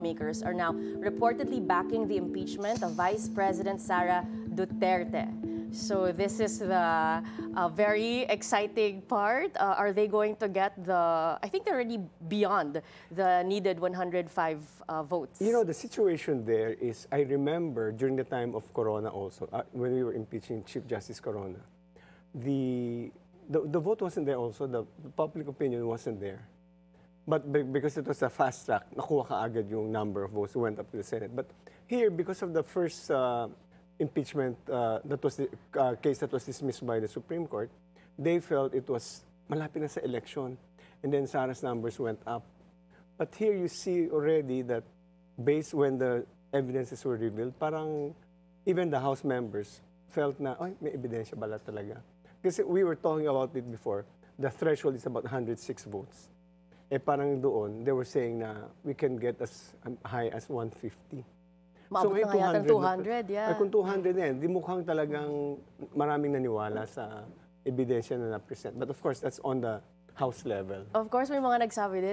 makers are now reportedly backing the impeachment of Vice President Sara Duterte. So this is the very exciting part. Are they going to get the, I think they're already beyond the needed 105 votes. You know, the situation there is, I remember during the time of Corona also, when we were impeaching Chief Justice Corona, the vote wasn't there also, the public opinion wasn't there. But because it was a fast track, nakuha ka agad yung number of votes who went up to the Senate. But here, because of the first impeachment, that was the case that was dismissed by the Supreme Court, they felt it was malapit na sa election. And then Sara's numbers went up. But here you see already that based when the evidences were revealed, parang even the House members felt na, ay, may ebidensya bala talaga. Kasi we were talking about it before, the threshold is about 106 votes. Eh parang doon, they were saying na we can get as high as 150. Maabot na nga yata 200, yeah. Ay, kung 200 na yan, di mukhang talagang maraming naniwala sa ebidensya na na-present. But of course, that's on the House level. Of course, may mga nagsabi din